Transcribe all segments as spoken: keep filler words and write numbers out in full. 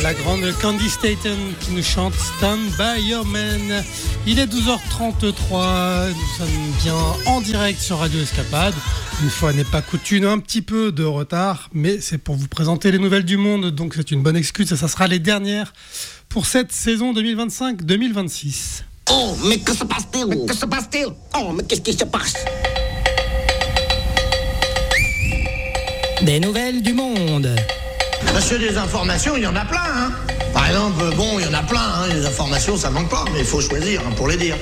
La grande Candy Staton qui nous chante Stand By Your Man. Il est douze heures trente-trois, nous sommes bien en direct sur Radio Escapade. Une fois n'est pas coutume, un petit peu de retard, mais c'est pour vous présenter les nouvelles du monde, donc c'est une bonne excuse et ça sera les dernières pour cette saison deux mille vingt-cinq deux mille vingt-six. Oh, mais que se passe-t-il? Mais que se passe-t-il? Oh, mais qu'est-ce qui se passe? Des nouvelles du monde. Monsieur, des informations, il y en a plein, hein. Par exemple, bon, il y en a plein, hein. Les informations, ça manque pas, mais il faut choisir hein, pour les dire.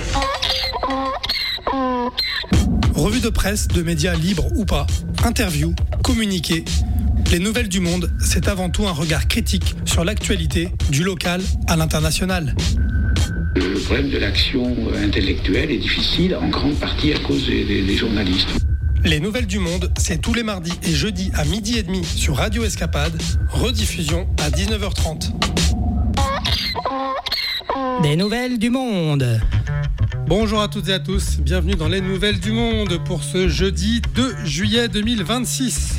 Revue de presse, de médias libres ou pas, interviews, communiqués. Les nouvelles du monde, c'est avant tout un regard critique sur l'actualité, du local à l'international. Le problème de l'action intellectuelle est difficile, en grande partie à cause des, des, des journalistes. Les nouvelles du monde, c'est tous les mardis et jeudis à midi et demi sur Radio Escapade, rediffusion à dix-neuf heures trente. Des nouvelles du monde. Bonjour à toutes et à tous, bienvenue dans les nouvelles du monde pour ce jeudi deux juillet deux mille vingt-six.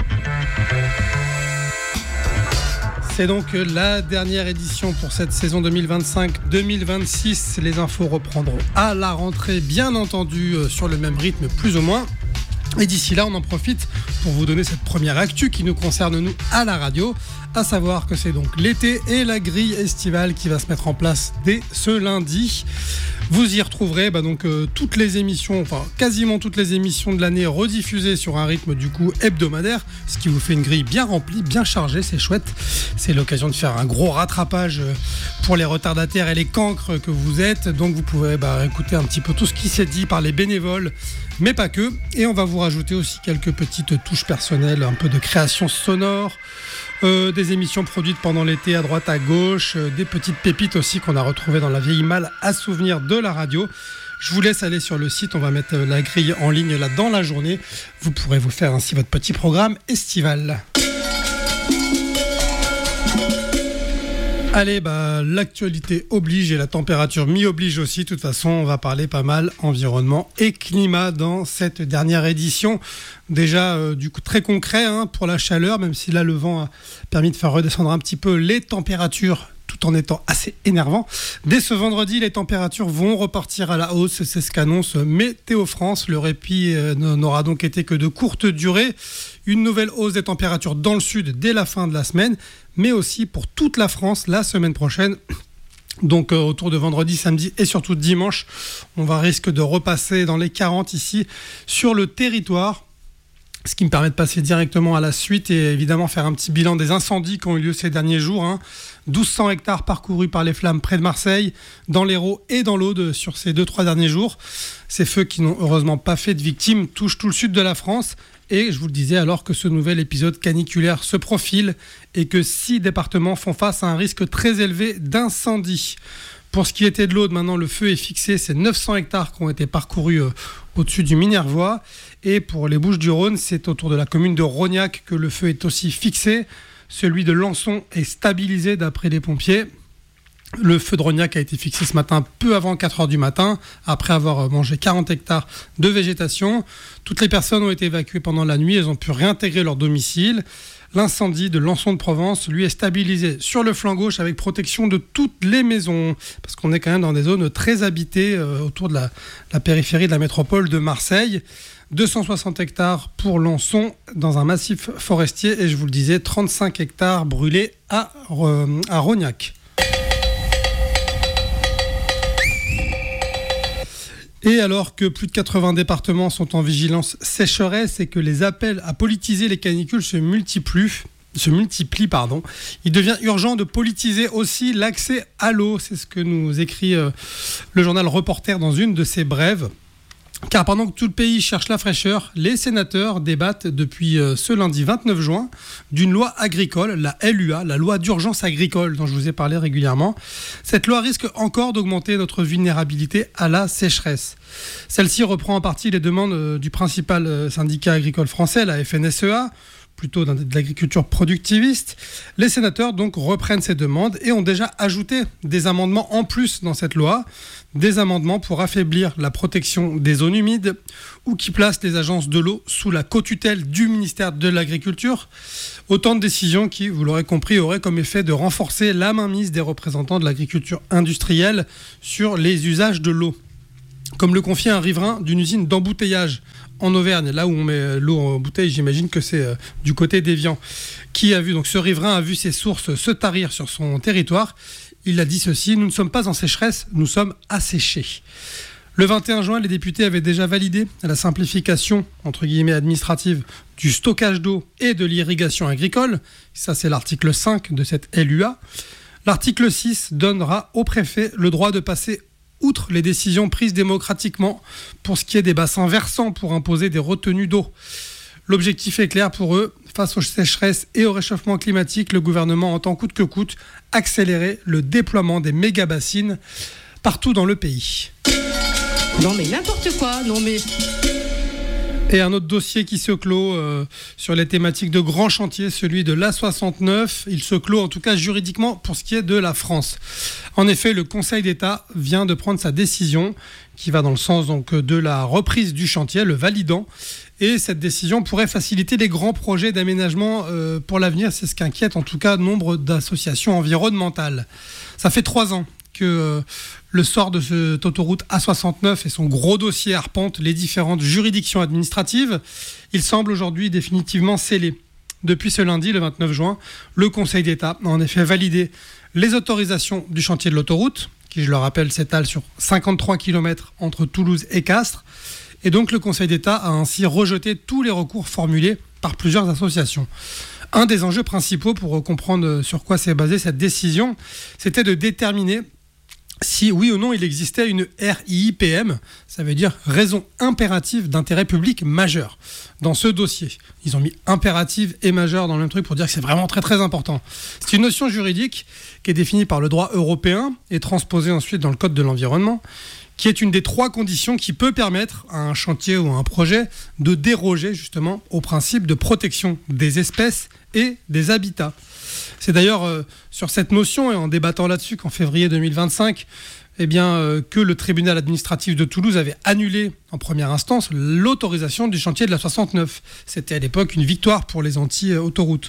C'est donc la dernière édition pour cette saison deux mille vingt-cinq deux mille vingt-six. Les infos reprendront à la rentrée, bien entendu, sur le même rythme plus ou moins. Et d'ici là, on en profite pour vous donner cette première actu qui nous concerne, nous, à la radio, à savoir que c'est donc l'été et la grille estivale qui va se mettre en place dès ce lundi. Vous y retrouverez bah donc euh, toutes les émissions, enfin quasiment toutes les émissions de l'année rediffusées sur un rythme du coup hebdomadaire, ce qui vous fait une grille bien remplie, bien chargée, c'est chouette. C'est l'occasion de faire un gros rattrapage pour les retardataires et les cancres que vous êtes. Donc vous pouvez bah, écouter un petit peu tout ce qui s'est dit par les bénévoles, mais pas que. Et on va vous rajouter aussi quelques petites touches personnelles, un peu de création sonore. Euh, des émissions produites pendant l'été à droite à gauche, euh, des petites pépites aussi qu'on a retrouvées dans la vieille malle à souvenirs de la radio. Je vous laisse aller sur le site, on va mettre la grille en ligne là dans la journée. Vous pourrez vous faire ainsi votre petit programme estival. Allez, bah, l'actualité oblige et la température m'y oblige aussi. De toute façon, on va parler pas mal environnement et climat dans cette dernière édition. Déjà, euh, du coup, très concret hein, pour la chaleur, même si là, le vent a permis de faire redescendre un petit peu les températures tout en étant assez énervant. Dès ce vendredi, les températures vont repartir à la hausse, c'est ce qu'annonce Météo France. Le répit euh, n'aura donc été que de courte durée. Une nouvelle hausse des températures dans le sud dès la fin de la semaine, mais aussi pour toute la France la semaine prochaine. Donc euh, autour de vendredi, samedi et surtout dimanche, on va risque de repasser dans les quarante ici sur le territoire. Ce qui me permet de passer directement à la suite et évidemment faire un petit bilan des incendies qui ont eu lieu ces derniers jours. Hein. douze cents hectares parcourus par les flammes près de Marseille, dans l'Hérault et dans l'Aude sur ces deux trois derniers jours. Ces feux qui n'ont heureusement pas fait de victimes touchent tout le sud de la France. Et je vous le disais alors que ce nouvel épisode caniculaire se profile et que six départements font face à un risque très élevé d'incendie. Pour ce qui était de l'Aude, maintenant le feu est fixé, c'est neuf cents hectares qui ont été parcourus euh, au-dessus du Minervois. Et pour les Bouches-du-Rhône, c'est autour de la commune de Rognac que le feu est aussi fixé. Celui de Lançon est stabilisé d'après les pompiers. Le feu de Rognac a été fixé ce matin peu avant quatre heures du matin, après avoir mangé quarante hectares de végétation. Toutes les personnes ont été évacuées pendant la nuit, elles ont pu réintégrer leur domicile. L'incendie de Lançon de Provence, lui, est stabilisé sur le flanc gauche avec protection de toutes les maisons, parce qu'on est quand même dans des zones très habitées euh, autour de la, la périphérie de la métropole de Marseille. deux cent soixante hectares pour Lançon dans un massif forestier et je vous le disais, trente-cinq hectares brûlés à, euh, à Rognac. Et alors que plus de quatre-vingts départements sont en vigilance sécheresse et que les appels à politiser les canicules se multiplient, se multiplient pardon, il devient urgent de politiser aussi l'accès à l'eau. C'est ce que nous écrit euh, le journal Reporter dans une de ses brèves. Car pendant que tout le pays cherche la fraîcheur, les sénateurs débattent depuis ce lundi vingt-neuf juin d'une loi agricole, la L U A, la loi d'urgence agricole dont je vous ai parlé régulièrement. Cette loi risque encore d'augmenter notre vulnérabilité à la sécheresse. Celle-ci reprend en partie les demandes du principal syndicat agricole français, la F N S E A, plutôt de l'agriculture productiviste. Les sénateurs donc reprennent ces demandes et ont déjà ajouté des amendements en plus dans cette loi, des amendements pour affaiblir la protection des zones humides ou qui placent les agences de l'eau sous la co-tutelle du ministère de l'Agriculture. Autant de décisions qui, vous l'aurez compris, auraient comme effet de renforcer la mainmise des représentants de l'agriculture industrielle sur les usages de l'eau. Comme le confie un riverain d'une usine d'embouteillage en Auvergne, là où on met l'eau en bouteille, j'imagine que c'est euh, du côté d'Évian, qui a vu, donc ce riverain a vu ses sources se tarir sur son territoire. Il a dit ceci: nous ne sommes pas en sécheresse, nous sommes asséchés. Le vingt et un juin, les députés avaient déjà validé la simplification, entre guillemets, administrative du stockage d'eau et de l'irrigation agricole. Ça, c'est l'article cinq de cette L U A. L'article six donnera au préfet le droit de passer outre les décisions prises démocratiquement pour ce qui est des bassins versants pour imposer des retenues d'eau. L'objectif est clair pour eux. Face aux sécheresses et au réchauffement climatique, le gouvernement entend coûte que coûte accélérer le déploiement des méga-bassines partout dans le pays. Non mais n'importe quoi, non mais... Et un autre dossier qui se clôt euh, sur les thématiques de grands chantiers, celui de l'A soixante-neuf. Il se clôt en tout cas juridiquement pour ce qui est de la France. En effet, le Conseil d'État vient de prendre sa décision qui va dans le sens donc, de la reprise du chantier, le validant. Et cette décision pourrait faciliter les grands projets d'aménagement euh, pour l'avenir. C'est ce qu'inquiète en tout cas nombre d'associations environnementales. Ça fait trois ans que euh, le sort de cette autoroute A soixante-neuf et son gros dossier arpente les différentes juridictions administratives. Il semble aujourd'hui définitivement scellé. Depuis ce lundi, le vingt-neuf juin, le Conseil d'État a en effet validé les autorisations du chantier de l'autoroute, qui, je le rappelle, s'étale sur cinquante-trois kilomètres entre Toulouse et Castres. Et donc, le Conseil d'État a ainsi rejeté tous les recours formulés par plusieurs associations. Un des enjeux principaux, pour comprendre sur quoi s'est basée cette décision, c'était de déterminer si oui ou non il existait une R I I P M, ça veut dire raison impérative d'intérêt public majeur, dans ce dossier. Ils ont mis impérative et majeur dans le même truc pour dire que c'est vraiment très très important. C'est une notion juridique qui est définie par le droit européen et transposée ensuite dans le Code de l'environnement, qui est une des trois conditions qui peut permettre à un chantier ou à un projet de déroger justement au principe de protection des espèces et des habitats. C'est d'ailleurs euh, sur cette notion et en débattant là-dessus qu'en février deux mille vingt-cinq, eh bien, euh, que le tribunal administratif de Toulouse avait annulé en première instance l'autorisation du chantier de la soixante-neuf. C'était à l'époque une victoire pour les anti-autoroutes.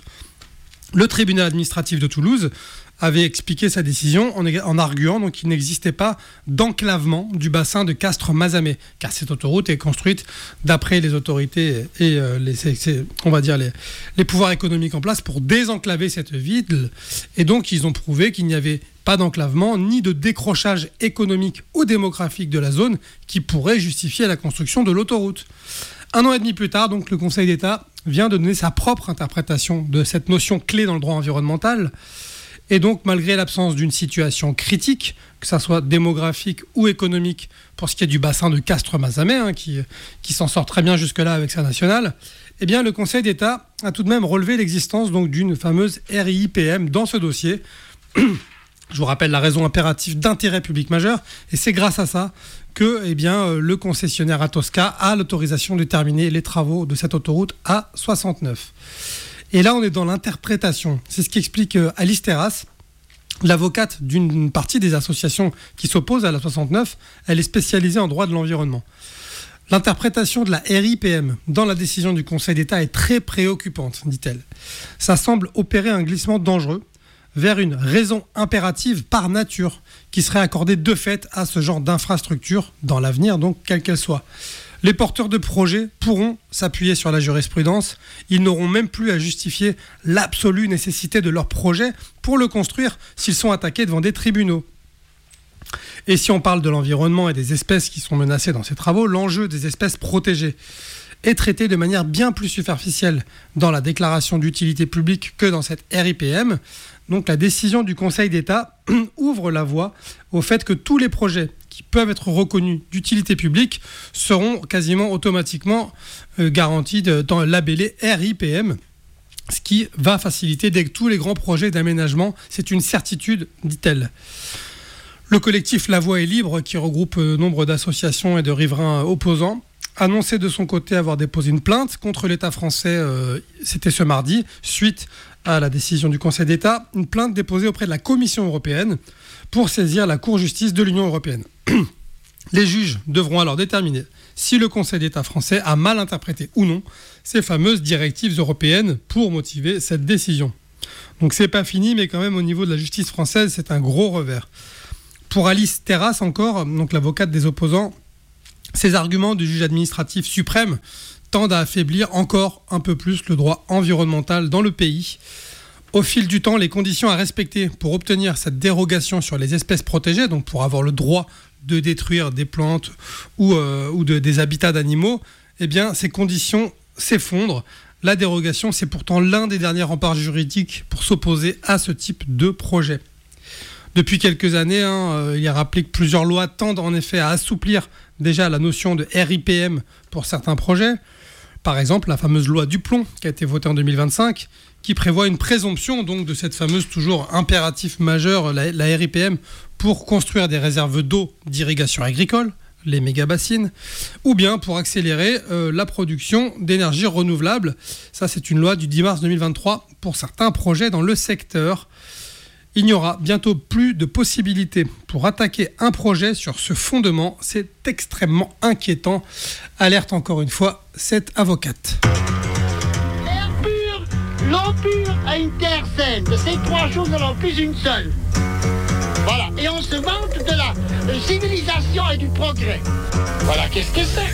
Le tribunal administratif de Toulouse avait expliqué sa décision en, en arguant donc, qu'il n'existait pas d'enclavement du bassin de Castres-Mazamet, car cette autoroute est construite d'après les autorités et euh, les, c'est, c'est, on va dire les, les pouvoirs économiques en place pour désenclaver cette ville. Et donc, ils ont prouvé qu'il n'y avait pas d'enclavement ni de décrochage économique ou démographique de la zone qui pourrait justifier la construction de l'autoroute. Un an et demi plus tard, donc, le Conseil d'État vient de donner sa propre interprétation de cette notion clé dans le droit environnemental. Et donc, malgré l'absence d'une situation critique, que ça soit démographique ou économique, pour ce qui est du bassin de Castres-Mazamet, hein, qui, qui s'en sort très bien jusque-là avec sa nationale, eh bien, le Conseil d'État a tout de même relevé l'existence donc, d'une fameuse R I I P M dans ce dossier. Je vous rappelle la raison impérative d'intérêt public majeur, et c'est grâce à ça que eh bien, le concessionnaire Atosca a l'autorisation de terminer les travaux de cette autoroute A soixante-neuf. Et là, on est dans l'interprétation. C'est ce qu'explique Alice Terrasse, l'avocate d'une partie des associations qui s'opposent à la soixante-neuf. Elle est spécialisée en droit de l'environnement. L'interprétation de la R I P M dans la décision du Conseil d'État est très préoccupante, dit-elle. Ça semble opérer un glissement dangereux vers une raison impérative par nature qui serait accordée de fait à ce genre d'infrastructure dans l'avenir, donc quelle qu'elle soit. Les porteurs de projets pourront s'appuyer sur la jurisprudence. Ils n'auront même plus à justifier l'absolue nécessité de leur projet pour le construire s'ils sont attaqués devant des tribunaux. Et si on parle de l'environnement et des espèces qui sont menacées dans ces travaux, l'enjeu des espèces protégées est traité de manière bien plus superficielle dans la déclaration d'utilité publique que dans cette R I P M. Donc la décision du Conseil d'État ouvre la voie au fait que tous les projets qui peuvent être reconnus d'utilité publique seront quasiment automatiquement euh, garantis de, dans le labellé R I P M, ce qui va faciliter dès que tous les grands projets d'aménagement. C'est une certitude, dit-elle. Le collectif La Voix est libre, qui regroupe euh, nombre d'associations et de riverains opposants, annonçait de son côté avoir déposé une plainte contre l'État français, euh, c'était ce mardi, suite à la décision du Conseil d'État, une plainte déposée auprès de la Commission européenne pour saisir la Cour de justice de l'Union européenne. Les juges devront alors déterminer si le Conseil d'État français a mal interprété ou non ces fameuses directives européennes pour motiver cette décision. Donc c'est pas fini, mais quand même au niveau de la justice française, c'est un gros revers. Pour Alice Terrasse encore, donc l'avocate des opposants, ces arguments du juge administratif suprême tendent à affaiblir encore un peu plus le droit environnemental dans le pays. Au fil du temps, les conditions à respecter pour obtenir cette dérogation sur les espèces protégées, donc pour avoir le droit de détruire des plantes ou, euh, ou de, des habitats d'animaux, eh bien, ces conditions s'effondrent. La dérogation, c'est pourtant l'un des derniers remparts juridiques pour s'opposer à ce type de projet. Depuis quelques années, hein, euh, il y a rappelé que plusieurs lois tendent en effet à assouplir déjà la notion de R I P M pour certains projets. Par exemple, la fameuse loi du plomb qui a été votée en deux mille vingt-cinq, qui prévoit une présomption donc de cette fameuse toujours impératif majeur, la, la R I P M, pour construire des réserves d'eau d'irrigation agricole, les méga-bassines, ou bien pour accélérer euh, la production d'énergie renouvelable. Ça, c'est une loi du dix mars deux mille vingt-trois pour certains projets dans le secteur. Il n'y aura bientôt plus de possibilités pour attaquer un projet sur ce fondement. C'est extrêmement inquiétant, alerte encore une fois cette avocate. L'air pur, l'eau pure à une terre saine. De ces trois choses, alors plus une seule. Voilà, et on se vante de la civilisation et du progrès. Voilà, qu'est-ce que c'est ?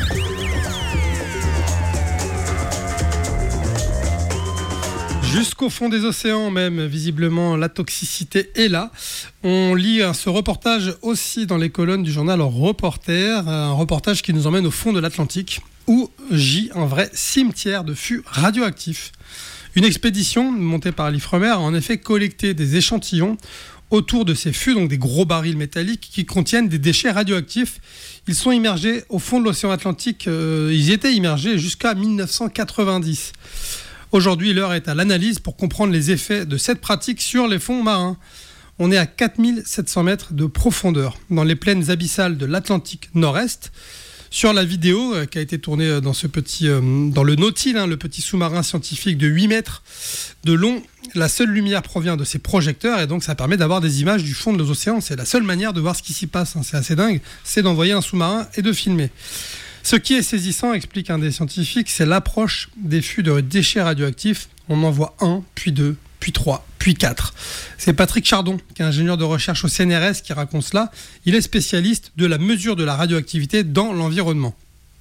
Jusqu'au fond des océans même, visiblement, la toxicité est là. On lit hein, ce reportage aussi dans les colonnes du journal Reporter, un reportage qui nous emmène au fond de l'Atlantique, où gît un vrai cimetière de fûts radioactifs. Une expédition montée par l'Ifremer a en effet collecté des échantillons autour de ces fûts, donc des gros barils métalliques qui contiennent des déchets radioactifs. Ils sont immergés au fond de l'océan Atlantique, euh, ils y étaient immergés jusqu'à dix-neuf cent quatre-vingt-dix. Aujourd'hui, l'heure est à l'analyse pour comprendre les effets de cette pratique sur les fonds marins. On est à quatre mille sept cents mètres de profondeur, dans les plaines abyssales de l'Atlantique Nord-Est. Sur la vidéo euh, qui a été tournée dans, ce petit, euh, dans le Nautil, hein, le petit sous-marin scientifique de huit mètres de long, la seule lumière provient de ces projecteurs et donc ça permet d'avoir des images du fond de nos océans. C'est la seule manière de voir ce qui s'y passe, hein, c'est assez dingue, c'est d'envoyer un sous-marin et de filmer. Ce qui est saisissant, explique un des scientifiques, c'est l'approche des fûts de déchets radioactifs. On en voit un, puis deux, puis trois, puis quatre. C'est Patrick Chardon, qui est ingénieur de recherche au C N R S, qui raconte cela. Il est spécialiste de la mesure de la radioactivité dans l'environnement.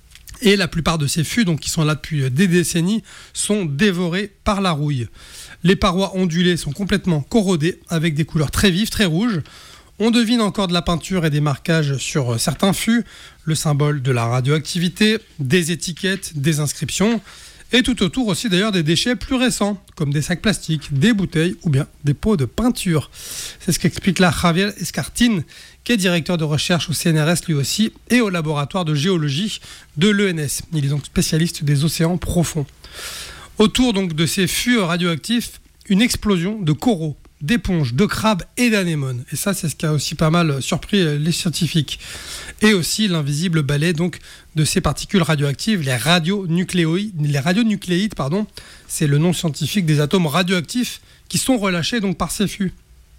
Et la plupart de ces fûts, donc, qui sont là depuis des décennies, sont dévorés par la rouille. Les parois ondulées sont complètement corrodées, avec des couleurs très vives, très rouges. On devine encore de la peinture et des marquages sur certains fûts, le symbole de la radioactivité, des étiquettes, des inscriptions, et tout autour aussi d'ailleurs des déchets plus récents, comme des sacs plastiques, des bouteilles ou bien des pots de peinture. C'est ce qu'explique là Javier Escartin, qui est directeur de recherche au C N R S lui aussi, et au laboratoire de géologie de l'E N S. Il est donc spécialiste des océans profonds. Autour donc de ces fûts radioactifs, une explosion de coraux, d'éponges, de crabes et d'anémones. Et ça, c'est ce qui a aussi pas mal surpris les scientifiques. Et aussi l'invisible balai donc, de ces particules radioactives, les radionucléoïdes, les radionucléides, pardon, c'est le nom scientifique des atomes radioactifs qui sont relâchés donc, par ces fûts.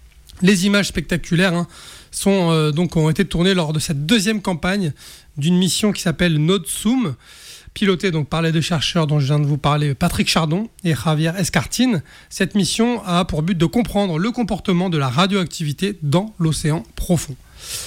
Les images spectaculaires hein, sont, euh, donc, ont été tournées lors de cette deuxième campagne d'une mission qui s'appelle NODSUM, pilotée donc par les deux chercheurs dont je viens de vous parler, Patrick Chardon et Javier Escartin. Cette mission a pour but de comprendre le comportement de la radioactivité dans l'océan profond.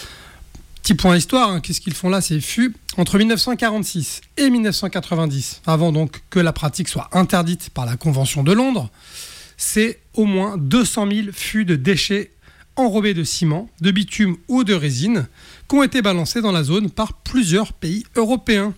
Petit point histoire, hein, qu'est-ce qu'ils font là ces fûts ? Entre dix-neuf cent quarante-six et dix-neuf cent quatre-vingt-dix, avant donc que la pratique soit interdite par la Convention de Londres, c'est au moins deux cent mille fûts de déchets enrobés de ciment, de bitume ou de résine qui ont été balancés dans la zone par plusieurs pays européens.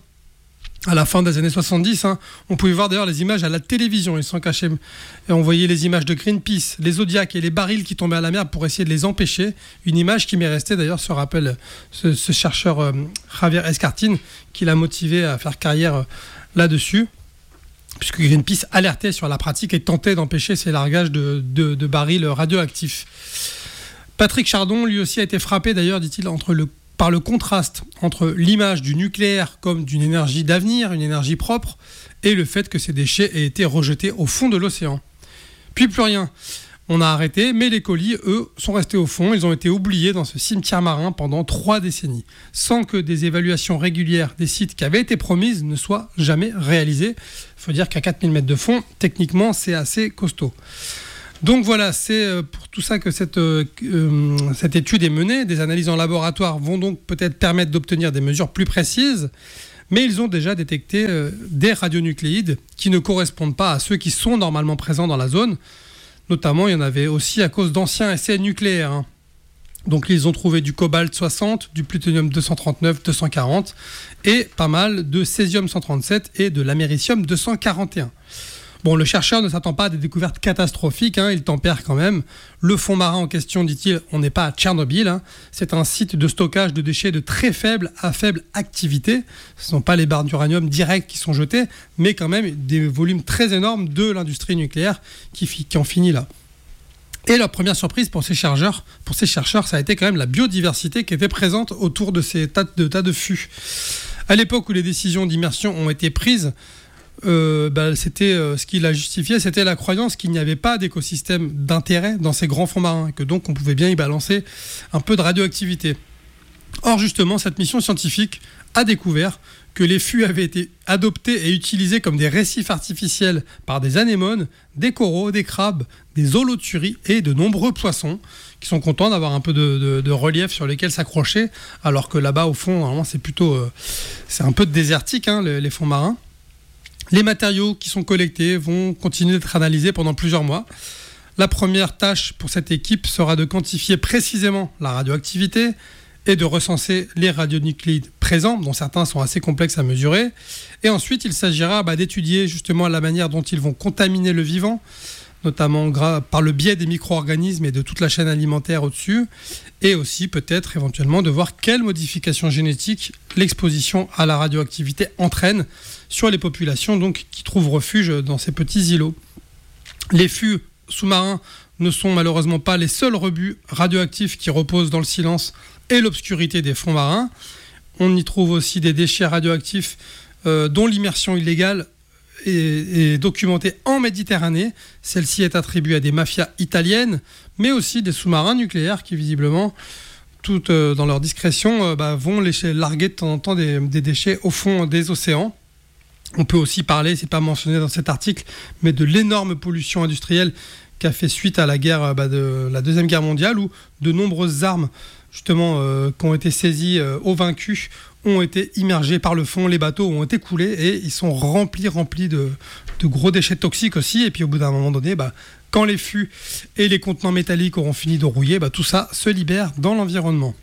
À la fin des années soixante-dix, hein, on pouvait voir d'ailleurs les images à la télévision, ils sont cachés. Et on voyait les images de Greenpeace, les Zodiac et les barils qui tombaient à la mer pour essayer de les empêcher. Une image qui m'est restée d'ailleurs, se rappelle ce, ce chercheur euh, Javier Escartin, qui l'a motivé à faire carrière euh, là-dessus, puisque Greenpeace alertait sur la pratique et tentait d'empêcher ces largages de, de, de barils radioactifs. Patrick Chardon, lui aussi, a été frappé d'ailleurs, dit-il, entre le par le contraste entre l'image du nucléaire comme d'une énergie d'avenir, une énergie propre, et le fait que ces déchets aient été rejetés au fond de l'océan. Puis plus rien. On a arrêté, mais les colis, eux, sont restés au fond. Ils ont été oubliés dans ce cimetière marin pendant trois décennies, sans que des évaluations régulières des sites qui avaient été promises ne soient jamais réalisées. Il faut dire qu'à quatre mille mètres de fond, techniquement, c'est assez costaud. Donc voilà, c'est pour tout ça que cette, euh, cette étude est menée. Des analyses en laboratoire vont donc peut-être permettre d'obtenir des mesures plus précises, mais ils ont déjà détecté euh, des radionucléides qui ne correspondent pas à ceux qui sont normalement présents dans la zone. Notamment, il y en avait aussi à cause d'anciens essais nucléaires. Hein. Donc ils ont trouvé du cobalt soixante, du plutonium deux cent trente-neuf, deux cent quarante et pas mal de césium cent trente-sept et de l'américium deux cent quarante et un. Bon, le chercheur ne s'attend pas à des découvertes catastrophiques, hein, il tempère quand même. Le fond marin en question, dit-il, on n'est pas à Tchernobyl, hein, c'est un site de stockage de déchets de très faible à faible activité. Ce ne sont pas les barres d'uranium directes qui sont jetées, mais quand même des volumes très énormes de l'industrie nucléaire qui, qui en finit là. Et leur première surprise pour ces chercheurs, pour ces chercheurs, ça a été quand même la biodiversité qui était présente autour de ces tas de, tas de fûts. À l'époque où les décisions d'immersion ont été prises, Euh, bah, c'était euh, ce qui l'a justifié, c'était la croyance qu'il n'y avait pas d'écosystème d'intérêt dans ces grands fonds marins et que donc on pouvait bien y balancer un peu de radioactivité. Or justement, cette mission scientifique a découvert que les fûts avaient été adoptés et utilisés comme des récifs artificiels par des anémones, des coraux, des crabes, des holothuries et de nombreux poissons qui sont contents d'avoir un peu de, de, de relief sur lesquels s'accrocher, alors que là-bas au fond, normalement, c'est plutôt euh, c'est un peu désertique, hein, les, les fonds marins. Les matériaux qui sont collectés vont continuer d'être analysés pendant plusieurs mois. La première tâche pour cette équipe sera de quantifier précisément la radioactivité et de recenser les radionucléides présents, dont certains sont assez complexes à mesurer. Et ensuite, il s'agira bah, d'étudier justement la manière dont ils vont contaminer le vivant, notamment gra- par le biais des micro-organismes et de toute la chaîne alimentaire au-dessus, et aussi peut-être éventuellement de voir quelles modifications génétiques l'exposition à la radioactivité entraîne sur les populations donc, qui trouvent refuge dans ces petits îlots. Les fûts sous-marins ne sont malheureusement pas les seuls rebuts radioactifs qui reposent dans le silence et l'obscurité des fonds marins. On y trouve aussi des déchets radioactifs euh, dont l'immersion illégale est, est documentée en Méditerranée. Celle-ci est attribuée à des mafias italiennes, mais aussi des sous-marins nucléaires qui visiblement, tout euh, dans leur discrétion, euh, bah, vont lécher, larguer de temps en temps des, des déchets au fond des océans. On peut aussi parler, c'est pas mentionné dans cet article, mais de l'énorme pollution industrielle qui a fait suite à la guerre, bah, de la Deuxième Guerre mondiale, où de nombreuses armes justement euh, qui ont été saisies euh, aux vaincus ont été immergées par le fond, les bateaux ont été coulés et ils sont remplis, remplis de, de gros déchets toxiques aussi. Et puis au bout d'un moment donné, bah, quand les fûts et les contenants métalliques auront fini de rouiller, bah, tout ça se libère dans l'environnement.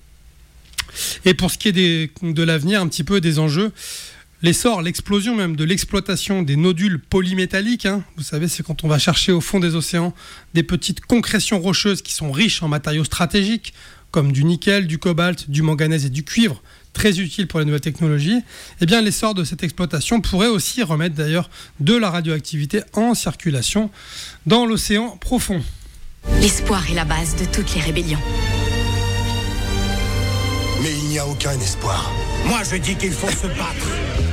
Et pour ce qui est des, de l'avenir, un petit peu des enjeux, l'essor, l'explosion même de l'exploitation des nodules polymétalliques, hein, vous savez, c'est quand on va chercher au fond des océans des petites concrétions rocheuses qui sont riches en matériaux stratégiques, comme du nickel, du cobalt, du manganèse et du cuivre, très utiles pour les nouvelles technologies. Eh bien, l'essor de cette exploitation pourrait aussi remettre d'ailleurs de la radioactivité en circulation dans l'océan profond. L'espoir est la base de toutes les rébellions. Mais il n'y a aucun espoir. Moi, je dis qu'il faut se battre.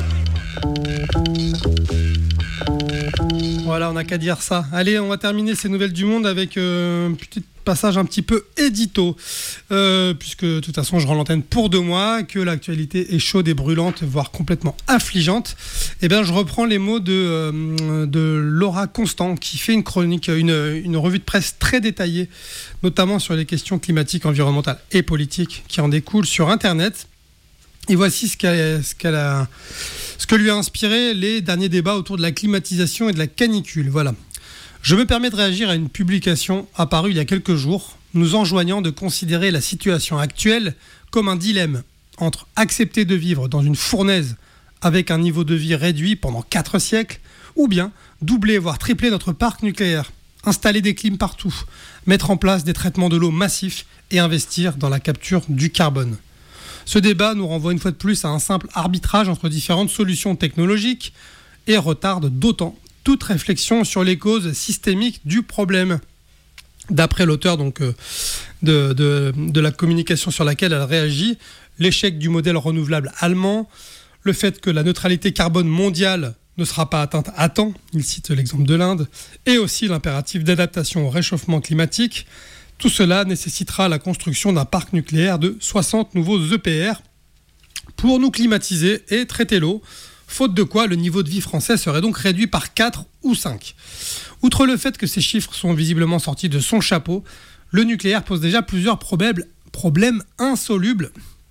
Voilà, on n'a qu'à dire ça. Allez, on va terminer ces nouvelles du monde avec euh, un petit passage un petit peu édito, euh, puisque de toute façon je rends l'antenne pour deux mois, que l'actualité est chaude et brûlante, voire complètement affligeante. Et bien, je reprends les mots de, euh, de Laura Constant, qui fait une chronique, une, une revue de presse très détaillée, notamment sur les questions climatiques, environnementales et politiques qui en découlent sur Internet. Et voici ce, qu'a, ce, qu'elle a, ce que lui a inspiré les derniers débats autour de la climatisation et de la canicule. Voilà. Je me permets de réagir à une publication apparue il y a quelques jours, nous enjoignant de considérer la situation actuelle comme un dilemme entre accepter de vivre dans une fournaise avec un niveau de vie réduit pendant quatre siècles, ou bien doubler voire tripler notre parc nucléaire, installer des clims partout, mettre en place des traitements de l'eau massifs et investir dans la capture du carbone. Ce débat nous renvoie une fois de plus à un simple arbitrage entre différentes solutions technologiques et retarde d'autant toute réflexion sur les causes systémiques du problème. D'après l'auteur donc, euh, de, de, de la communication sur laquelle elle réagit, l'échec du modèle renouvelable allemand, le fait que la neutralité carbone mondiale ne sera pas atteinte à temps, il cite l'exemple de l'Inde, et aussi l'impératif d'adaptation au réchauffement climatique. Tout cela nécessitera la construction d'un parc nucléaire de soixante nouveaux E P R pour nous climatiser et traiter l'eau, faute de quoi le niveau de vie français serait donc réduit par quatre ou cinq. Outre le fait que ces chiffres sont visiblement sortis de son chapeau, le nucléaire pose déjà plusieurs problèmes, problèmes insolubles.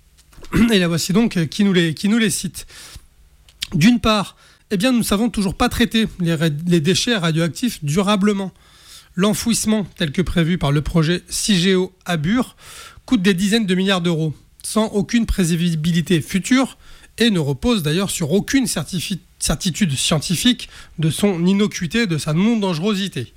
Et la voici donc qui nous les, qui nous les cite. D'une part, eh bien, nous ne savons toujours pas traiter les, les déchets radioactifs durablement. L'enfouissement, tel que prévu par le projet CIGEO à Bure, coûte des dizaines de milliards d'euros, sans aucune prévisibilité future, et ne repose d'ailleurs sur aucune certifi- certitude scientifique de son innocuité, de sa non-dangerosité.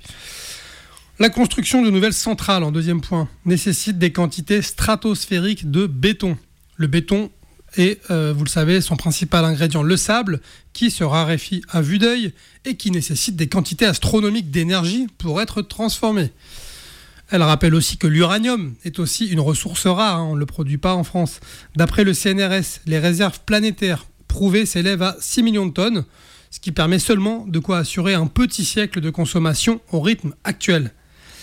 La construction de nouvelles centrales, en deuxième point, nécessite des quantités stratosphériques de béton. Le béton est, euh, vous le savez, son principal ingrédient, le sable, qui se raréfie à vue d'œil et qui nécessite des quantités astronomiques d'énergie pour être transformé. Elle rappelle aussi que l'uranium est aussi une ressource rare, hein, on ne le produit pas en France. D'après le C N R S, les réserves planétaires prouvées s'élèvent à six millions de tonnes, ce qui permet seulement de quoi assurer un petit siècle de consommation au rythme actuel.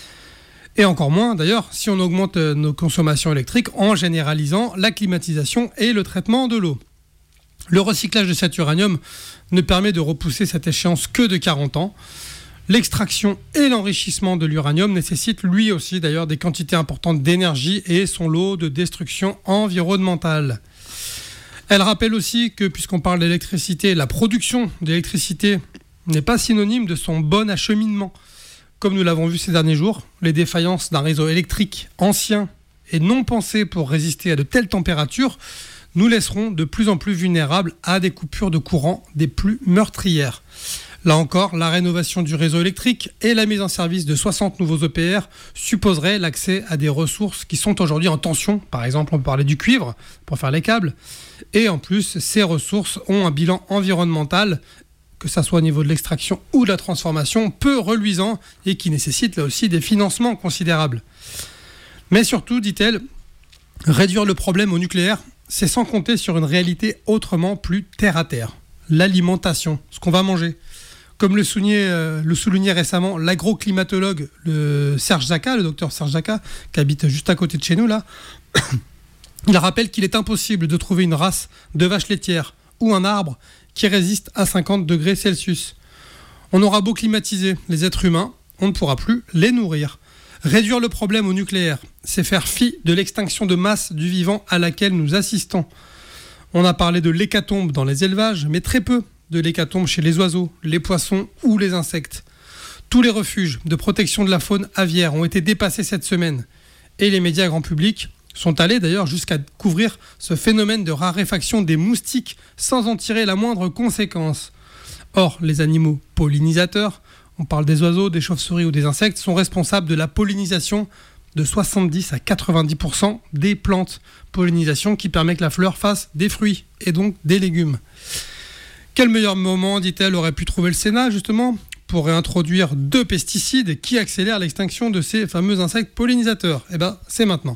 Et encore moins d'ailleurs si on augmente nos consommations électriques en généralisant la climatisation et le traitement de l'eau. Le recyclage de cet uranium ne permet de repousser cette échéance que de quarante ans. L'extraction et l'enrichissement de l'uranium nécessitent lui aussi d'ailleurs des quantités importantes d'énergie et son lot de destruction environnementale. Elle rappelle aussi que, puisqu'on parle d'électricité, la production d'électricité n'est pas synonyme de son bon acheminement. Comme nous l'avons vu ces derniers jours, les défaillances d'un réseau électrique ancien et non pensé pour résister à de telles températures nous laisseront de plus en plus vulnérables à des coupures de courant des plus meurtrières. Là encore, la rénovation du réseau électrique et la mise en service de soixante nouveaux E P R supposeraient l'accès à des ressources qui sont aujourd'hui en tension. Par exemple, on peut parler du cuivre pour faire les câbles. Et en plus, ces ressources ont un bilan environnemental, que ce soit au niveau de l'extraction ou de la transformation, peu reluisant et qui nécessite là aussi des financements considérables. Mais surtout, dit-elle, réduire le problème au nucléaire, c'est sans compter sur une réalité autrement plus terre-à-terre. L'alimentation, ce qu'on va manger. Comme le soulignait, euh, le soulignait récemment l'agroclimatologue le Serge Zaka, le docteur Serge Zaka, qui habite juste à côté de chez nous, là, il rappelle qu'il est impossible de trouver une race de vache laitière ou un arbre qui résiste à cinquante degrés Celsius. On aura beau climatiser les êtres humains, on ne pourra plus les nourrir. Réduire le problème au nucléaire, c'est faire fi de l'extinction de masse du vivant à laquelle nous assistons. On a parlé de l'hécatombe dans les élevages, mais très peu de l'hécatombe chez les oiseaux, les poissons ou les insectes. Tous les refuges de protection de la faune aviaire ont été dépassés cette semaine. Et les médias grand public sont allés d'ailleurs jusqu'à couvrir ce phénomène de raréfaction des moustiques sans en tirer la moindre conséquence. Or, les animaux pollinisateurs, on parle des oiseaux, des chauves-souris ou des insectes, sont responsables de la pollinisation de soixante-dix à quatre-vingt-dix pour cent des plantes. Pollinisation qui permet que la fleur fasse des fruits et donc des légumes. Quel meilleur moment, dit-elle, aurait pu trouver le Sénat, justement, pour réintroduire deux pesticides qui accélèrent l'extinction de ces fameux insectes pollinisateurs ? Eh bien, c'est maintenant.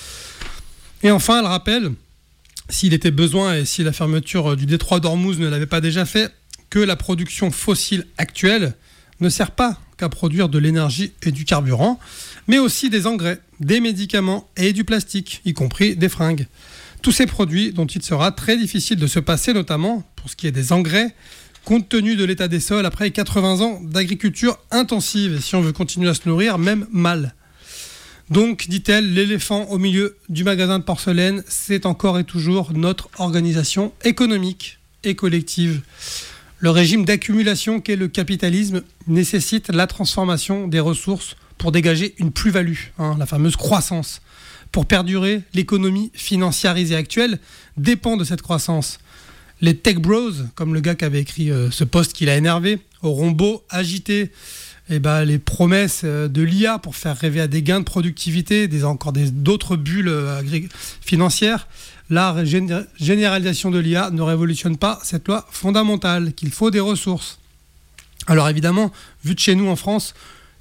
Et enfin, elle rappelle, s'il était besoin et si la fermeture du détroit d'Ormuz ne l'avait pas déjà fait, que la production fossile actuelle ne sert pas qu'à produire de l'énergie et du carburant, mais aussi des engrais, des médicaments et du plastique, y compris des fringues. Tous ces produits dont il sera très difficile de se passer, notamment pour ce qui est des engrais, compte tenu de l'état des sols après quatre-vingts ans d'agriculture intensive, et si on veut continuer à se nourrir, même mal. Donc, dit-elle, l'éléphant au milieu du magasin de porcelaine, c'est encore et toujours notre organisation économique et collective. Le régime d'accumulation qu'est le capitalisme nécessite la transformation des ressources pour dégager une plus-value, hein, la fameuse croissance. Pour perdurer, l'économie financiarisée actuelle dépend de cette croissance. Les tech bros, comme le gars qui avait écrit euh, ce post qui l'a énervé, auront beau agiter eh ben, les promesses de l'I A pour faire rêver à des gains de productivité, des, encore des, d'autres bulles euh, agré- financières. La gén- généralisation de l'I A ne révolutionne pas cette loi fondamentale, qu'il faut des ressources. Alors évidemment, vu de chez nous en France,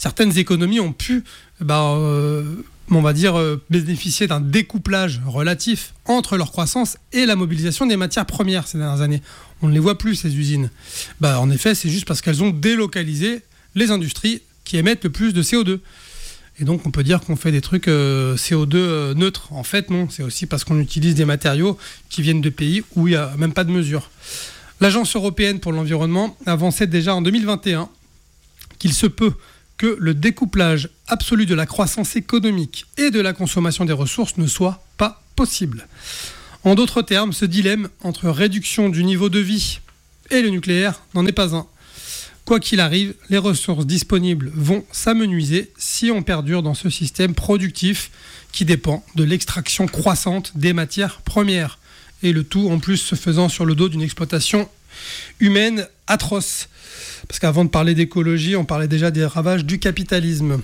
certaines économies ont pu, bah, euh, on va dire, euh, bénéficier d'un découplage relatif entre leur croissance et la mobilisation des matières premières ces dernières années. On ne les voit plus, ces usines. Bah, en effet, c'est juste parce qu'elles ont délocalisé les industries qui émettent le plus de C O deux. Et donc, on peut dire qu'on fait des trucs euh, C O deux euh, neutres. En fait, non. C'est aussi parce qu'on utilise des matériaux qui viennent de pays où il n'y a même pas de mesure. L'Agence européenne pour l'environnement avançait déjà en deux mille vingt et un qu'il se peut que le découplage absolu de la croissance économique et de la consommation des ressources ne soit pas possible. En d'autres termes, ce dilemme entre réduction du niveau de vie et le nucléaire n'en est pas un. Quoi qu'il arrive, les ressources disponibles vont s'amenuiser si on perdure dans ce système productif qui dépend de l'extraction croissante des matières premières. Et le tout en plus se faisant sur le dos d'une exploitation humaine atroce. Parce qu'avant de parler d'écologie, on parlait déjà des ravages du capitalisme.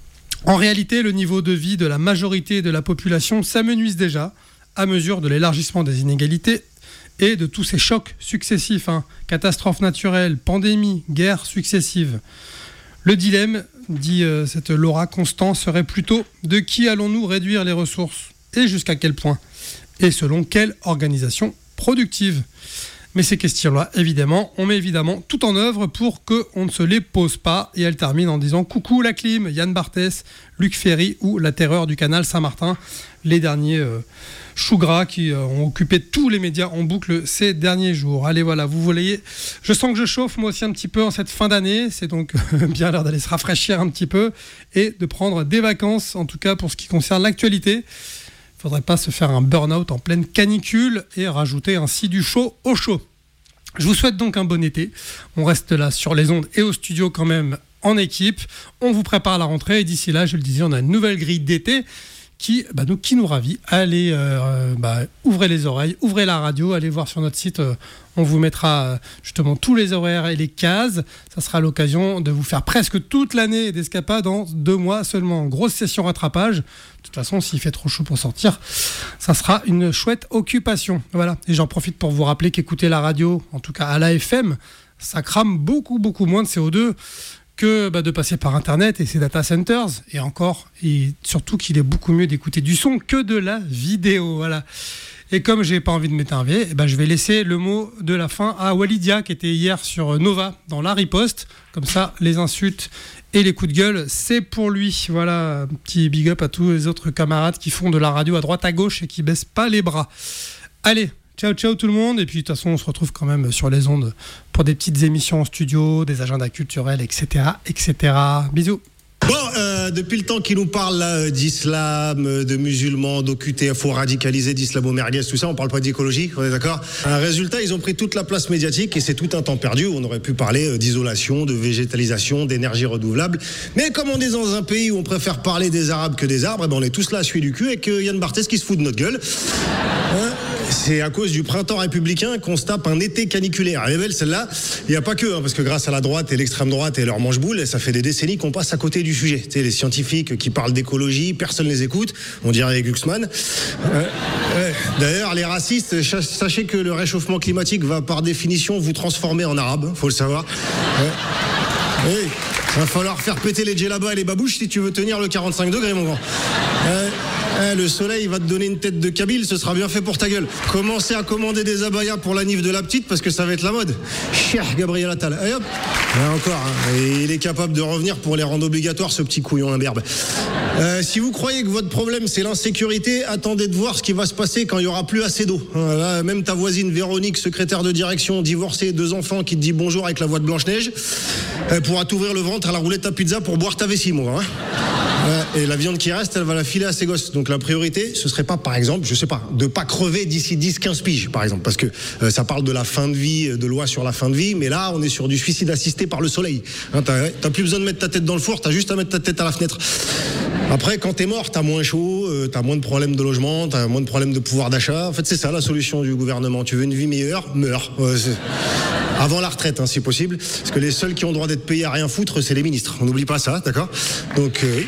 En réalité, le niveau de vie de la majorité de la population s'amenuise déjà à mesure de l'élargissement des inégalités et de tous ces chocs successifs, hein, catastrophes naturelles, pandémies, guerres successives. Le dilemme, dit euh, cette Laura Constant, serait plutôt de qui allons-nous réduire les ressources et jusqu'à quel point et selon quelle organisation productive. Mais ces questions-là, évidemment, on met évidemment tout en œuvre pour qu'on ne se les pose pas. Et elle termine en disant « Coucou la clim », Yann Barthès, Luc Ferry ou la terreur du canal Saint-Martin, les derniers euh, choux gras qui euh, ont occupé tous les médias en boucle ces derniers jours. Allez, voilà, vous voyez, je sens que je chauffe moi aussi un petit peu en cette fin d'année. C'est donc bien l'heure d'aller se rafraîchir un petit peu et de prendre des vacances, en tout cas pour ce qui concerne l'actualité. Il ne faudrait pas se faire un burn-out en pleine canicule et rajouter ainsi du chaud au chaud. Je vous souhaite donc un bon été. On reste là sur les ondes et au studio quand même en équipe. On vous prépare à la rentrée et d'ici là, je le disais, on a une nouvelle grille d'été qui, bah, nous, qui nous ravit. Allez, euh, bah, ouvrez les oreilles, ouvrez la radio, allez voir sur notre site. Euh, on vous mettra euh, justement tous les horaires et les cases. Ça sera l'occasion de vous faire presque toute l'année d'escapade dans deux mois seulement. Grosse session rattrapage. De toute façon, s'il fait trop chaud pour sortir, ça sera une chouette occupation. Voilà. Et j'en profite pour vous rappeler qu'écouter la radio, en tout cas à l'A F M, ça crame beaucoup, beaucoup moins de C O deux que bah, de passer par Internet et ses data centers. Et encore, et surtout qu'il est beaucoup mieux d'écouter du son que de la vidéo. Voilà. Et comme j'ai pas envie de m'énerver, eh ben, je vais laisser le mot de la fin à Walidia, qui était hier sur Nova, dans la riposte. Comme ça, les insultes et les coups de gueule, c'est pour lui. Voilà, un petit big up à tous les autres camarades qui font de la radio à droite à gauche et qui baissent pas les bras. Allez, ciao ciao tout le monde, et puis de toute façon on se retrouve quand même sur les ondes pour des petites émissions en studio, des agendas culturels, et cetera et cetera. Bisous. Bon, euh, depuis le temps qu'ils nous parlent là, d'islam, de musulmans, d'O Q T F O radicalisés, d'islamo-merguez, tout ça, on parle pas d'écologie, on est d'accord ? Un résultat, ils ont pris toute la place médiatique et c'est tout un temps perdu. On aurait pu parler d'isolation, de végétalisation, d'énergie renouvelable. Mais comme on est dans un pays où on préfère parler des Arabes que des arbres, eh ben on est tous là à suer du cul avec Yann Barthès qui se fout de notre gueule. Hein ? C'est à cause du printemps républicain qu'on se tape un été caniculaire. Elle est belle celle-là. Il n'y a pas que, hein, parce que grâce à la droite et l'extrême droite et leur manche-boule, ça fait des décennies qu'on passe à côté du sujet. Tu sais, les scientifiques qui parlent d'écologie, personne ne les écoute. On dirait Glucksmann. Euh, euh, d'ailleurs, les racistes, sachez que le réchauffement climatique va par définition vous transformer en arabe, faut le savoir. Euh, oui, il va falloir faire péter les djellabas et les babouches si tu veux tenir le quarante-cinq degrés, mon grand. Euh, Eh, le soleil va te donner une tête de Kabyle, ce sera bien fait pour ta gueule. Commencez à commander des abayas pour la nif de la petite parce que ça va être la mode. Cher Gabriel Attal. Et hop, et encore, hein. Et il est capable de revenir pour les rendre obligatoires, ce petit couillon imberbe. Euh, si vous croyez que votre problème c'est l'insécurité, attendez de voir ce qui va se passer quand il y aura plus assez d'eau. Là, même ta voisine Véronique, secrétaire de direction, divorcée, deux enfants, qui te dit bonjour avec la voix de Blanche-Neige, elle pourra t'ouvrir le ventre à la roulette à pizza pour boire ta vessie, mon gars. Hein. Et la viande qui reste, elle va la filer à ses gosses. Donc la priorité, ce serait pas, par exemple, je sais pas, de pas crever d'ici dix quinze piges, par exemple. Parce que euh, ça parle de la fin de vie, de loi sur la fin de vie, mais là, on est sur du suicide assisté par le soleil. Hein, t'as, t'as plus besoin de mettre ta tête dans le four, t'as juste à mettre ta tête à la fenêtre. Après, quand t'es mort, t'as moins chaud, euh, t'as moins de problèmes de logement, t'as moins de problèmes de pouvoir d'achat. En fait, c'est ça la solution du gouvernement. Tu veux une vie meilleure, meurs. Euh, Avant la retraite, hein, si possible. Parce que les seuls qui ont le droit d'être payés à rien foutre, c'est les ministres. On n'oublie pas ça, d'accord ? Donc, euh, oui.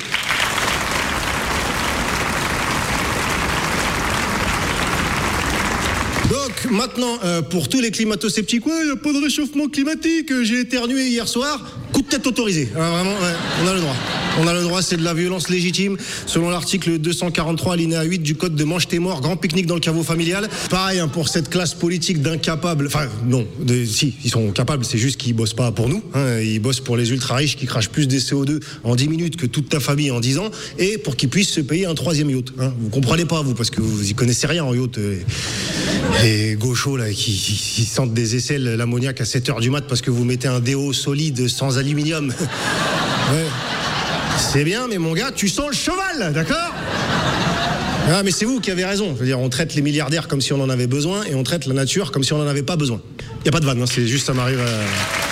Donc, maintenant, euh, pour tous les climato-sceptiques, ouais, il n'y a pas de réchauffement climatique, j'ai éternué hier soir. Coup de est autorisé. Ah, vraiment, ouais, on a le droit. On a le droit, c'est de la violence légitime, selon l'article deux cent quarante-trois, alinéa huit du code de Mange tes morts, grand pique-nique dans le caveau familial. Pareil, hein, pour cette classe politique d'incapables, enfin, non, de, si, ils sont capables, c'est juste qu'ils bossent pas pour nous, hein, ils bossent pour les ultra-riches qui crachent plus des C O deux en dix minutes que toute ta famille en dix ans, et pour qu'ils puissent se payer un troisième yacht. Hein. Vous comprenez pas, vous, parce que vous y connaissez rien en yacht. Euh, les gauchos, là, qui, qui, qui sentent des aisselles, l'ammoniac à sept heures du mat parce que vous mettez un déo solide sans aluminium. Ouais. C'est bien, mais mon gars, tu sens le cheval, d'accord ? Ah, mais c'est vous qui avez raison. Je veux dire, on traite les milliardaires comme si on en avait besoin et on traite la nature comme si on n'en avait pas besoin. Il n'y a pas de vanne, hein, c'est juste ça m'arrive à...